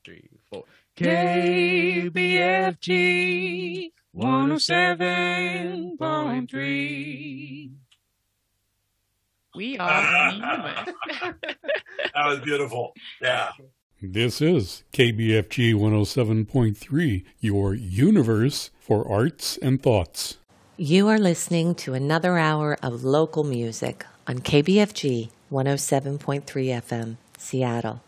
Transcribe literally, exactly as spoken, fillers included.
three, four. K B F G one oh seven point three. We are the universe. That was beautiful. Yeah. This is K B F G one oh seven point three, your universe for arts and thoughts. You are listening to another hour of local music on K B F G one oh seven point three F M, Seattle.